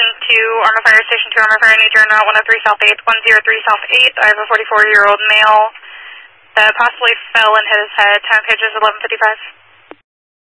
to Armor Fire Station 2, Armor Fire, New Journal, 103 South 8th, 103 South 8th. I have a 44-year-old male that possibly fell and hit his head. Time page is 11:55.